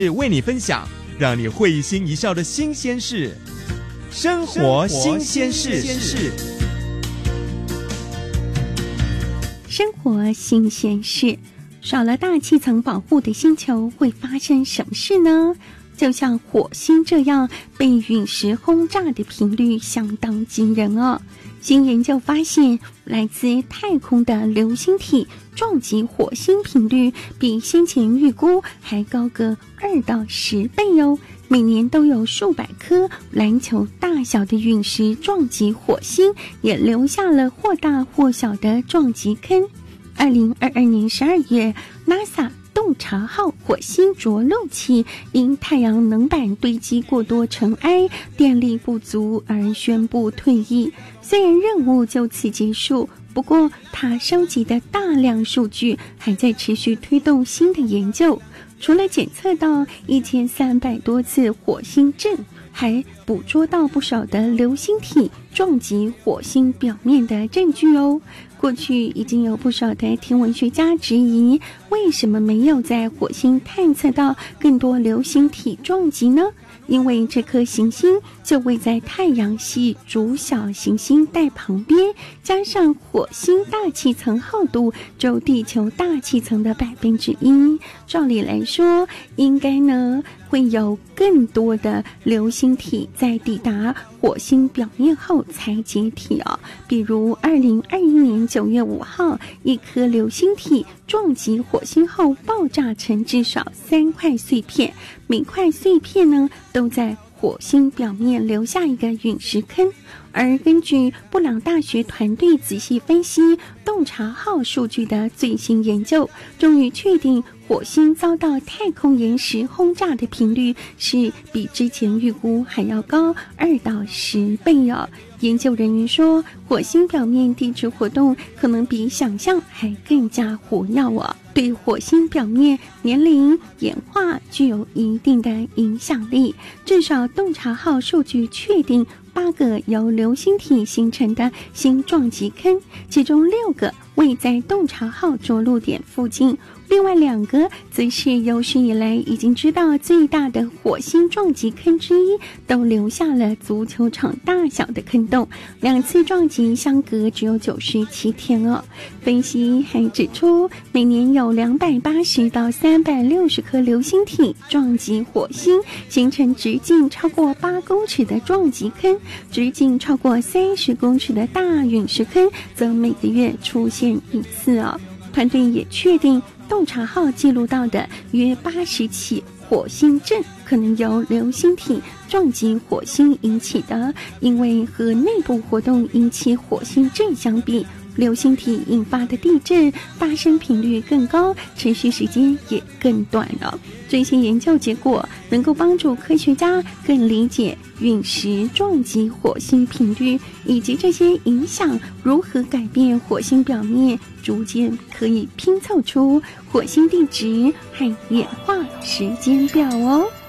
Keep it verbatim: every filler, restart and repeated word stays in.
为你分享让你会心一笑的新鲜事，生活新鲜事。 生活新鲜事，少了大气层保护的星球会发生什么事呢？就像火星这样，被陨石轰炸的频率相当惊人哦。新研究发现，来自太空的流星体撞击火星频率比先前预估还高个二到十倍哦。每年都有数百颗篮球大小的陨石撞击火星，也留下了或大或小的撞击坑。二零二二年十二月 NASA 洞察号火星着陆器因太阳能板堆积过多尘埃，电力不足而宣布退役。虽然任务就此结束，不过它收集的大量数据还在持续推动新的研究。除了检测到一千三百多次火星震，还捕捉到不少的流星体撞击火星表面的证据哦。过去已经有不少的天文学家质疑，为什么没有在火星探测到更多流星体撞击呢？因为这颗行星就位在太阳系主小行星带旁边，加上火星大气层厚度只有地球大气层的百分之一，照理来说，应该呢会有更多的流星体在抵达火星表面后才解体哦。比如二零二一年九月五号，一颗流星体撞击火星后爆炸成至少三块碎片，每块碎片呢都在火星表面留下一个陨石坑。而根据布朗大学团队仔细分析洞察号数据的最新研究，终于确定火星遭到太空岩石轰炸的频率是比之前预估还要高二到十倍哦。研究人员说，火星表面地质活动可能比想象还更加活跃哦，对火星表面年龄演化具有一定的影响力。至少洞察号数据确定八个由流星体形成的新撞击坑，其中六个位在洞察号着陆点附近，另外两个则是有史以来已经知道最大的火星撞击坑之一，都留下了足球场大小的坑洞，两次撞击相隔只有九十七天哦。分析还指出，每年有两百八十到三百六十颗流星体撞击火星，形成直径超过八公尺的撞击坑，直径超过三十公尺的大陨石坑则每个月出现一次哦。团队也确定洞察号记录到的约八十起火星震可能由流星体撞击火星引起的，因为和内部活动引起火星震相比，流星体引发的地震发生频率更高，持续时间也更短了。这些研究结果能够帮助科学家更理解陨石撞击火星频率以及这些影响如何改变火星表面，逐渐可以拼凑出火星地质和演化时间表哦。